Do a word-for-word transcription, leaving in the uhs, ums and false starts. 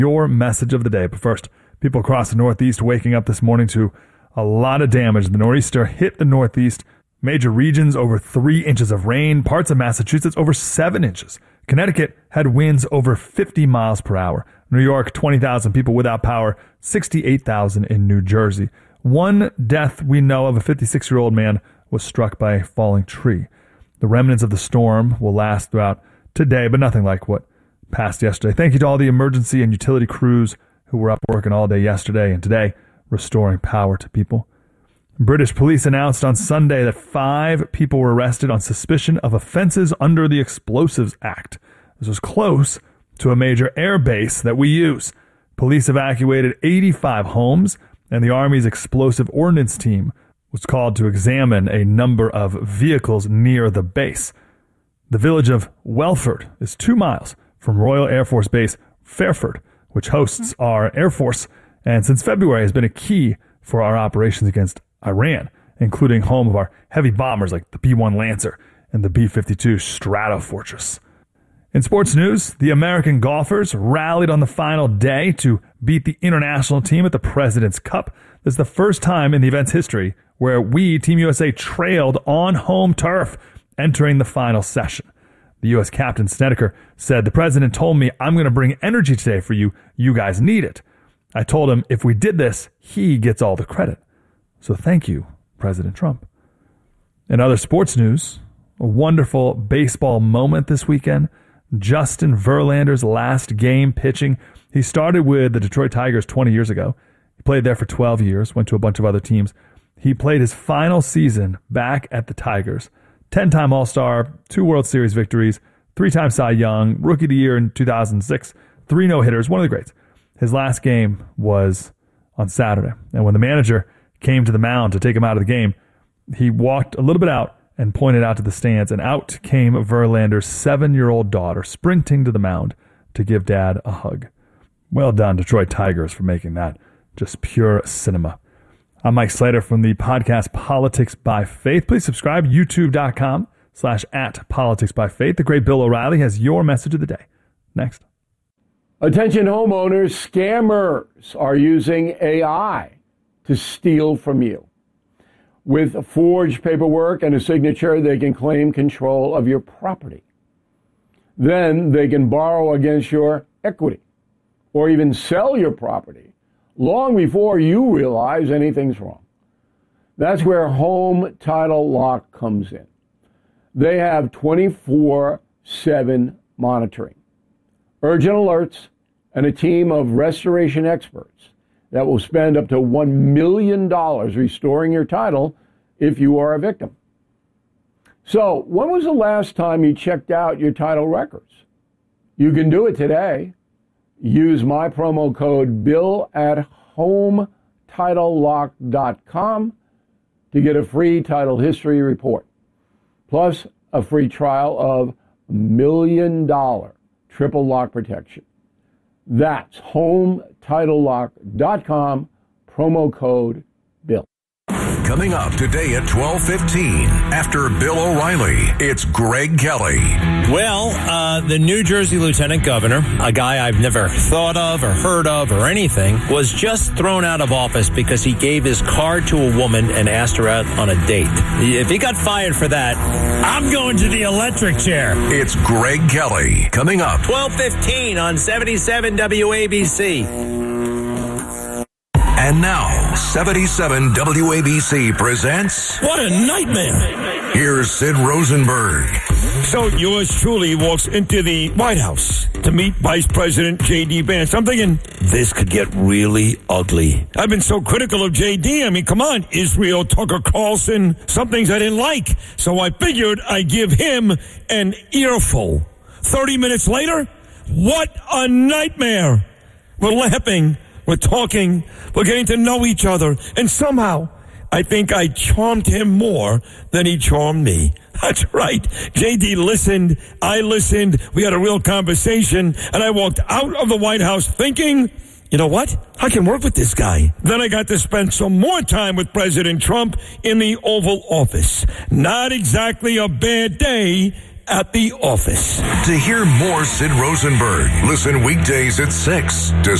your message of the day. But first, people across the Northeast waking up this morning to a lot of damage. The nor'easter hit the Northeast. Major regions over three inches of rain. Parts of Massachusetts over seven inches. Connecticut had winds over fifty miles per hour. New York, twenty thousand people without power. sixty-eight thousand in New Jersey. One death we know of, a fifty-six-year-old man, was struck by a falling tree. The remnants of the storm will last throughout today, but nothing like what passed yesterday. Thank you to all the emergency and utility crews who were up working all day yesterday and today, restoring power to people. British police announced on Sunday that five people were arrested on suspicion of offenses under the Explosives Act. This was close to a major air base that we use. Police evacuated eighty-five homes, and the Army's explosive ordnance team was called to examine a number of vehicles near the base. The village of Welford is two miles from Royal Air Force Base Fairford, which hosts our Air Force, and since February has been a key for our operations against Iran, including home of our heavy bombers like the B one Lancer and the B fifty-two Stratofortress. In sports news, the American golfers rallied on the final day to beat the international team at the President's Cup. This is the first time in the event's history where we, Team U S A, trailed on home turf entering the final session. The U S captain, Snedeker, said, "The president told me I'm going to bring energy today for you. You guys need it. I told him if we did this, he gets all the credit. So thank you, President Trump." In other sports news, a wonderful baseball moment this weekend. Justin Verlander's last game pitching. He started with the Detroit Tigers twenty years ago. He played there for twelve years, went to a bunch of other teams. He played his final season back at the Tigers. ten-time All-Star, two World Series victories, three-time Cy Young, Rookie of the Year in two thousand six, three no-hitters, one of the greats. His last game was on Saturday. And when the manager came to the mound to take him out of the game, he walked a little bit out and pointed out to the stands, and out came Verlander's seven-year-old daughter sprinting to the mound to give Dad a hug. Well done, Detroit Tigers, for making that just pure cinema. I'm Mike Slater from the podcast Politics by Faith. Please subscribe, youtube.com slash at Politics by Faith. The great Bill O'Reilly has your message of the day. Next. Attention homeowners, scammers are using A I to steal from you. With forged paperwork and a signature, they can claim control of your property. Then they can borrow against your equity or even sell your property long before you realize anything's wrong. That's where Home Title Lock comes in. They have twenty-four seven monitoring, urgent alerts, and a team of restoration experts that will spend up to one million dollars restoring your title if you are a victim. So, when was the last time you checked out your title records? You can do it today. Use my promo code BILL at home title lock dot com to get a free title history report, plus a free trial of million dollar triple lock protection. That's home title lock dot com, promo code BILL. Coming up today at twelve fifteen, after Bill O'Reilly, it's Greg Kelly. Well, uh, the New Jersey Lieutenant Governor, a guy I've never thought of or heard of or anything, was just thrown out of office because he gave his card to a woman and asked her out on a date. If he got fired for that, I'm going to the electric chair. It's Greg Kelly. Coming up. twelve fifteen on seventy-seven W A B C. And now, seventy-seven W A B C presents... What a nightmare! Here's Sid Rosenberg. So yours truly walks into the White House to meet Vice President J D. Vance. I'm thinking, this could get really ugly. I've been so critical of J D. I mean, come on, Israel, Tucker Carlson, some things I didn't like. So I figured I'd give him an earful. Thirty minutes later, what a nightmare! We're laughing. We're talking, we're getting to know each other, and somehow I think I charmed him more than he charmed me. That's right. J D listened, I listened, we had a real conversation, and I walked out of the White House thinking, you know what? I can work with this guy. Then I got to spend some more time with President Trump in the Oval Office. Not exactly a bad day at the office. To hear more Sid Rosenberg, listen weekdays at six to